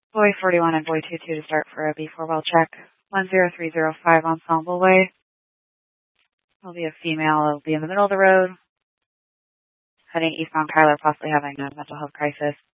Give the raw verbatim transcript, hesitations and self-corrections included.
Boy forty-one and Boy two two to start for a B four well check. one zero three zero five Ensemble Way. Will be a female. It'll be in the middle of the road, heading eastbound Kyler, possibly having a mental health crisis.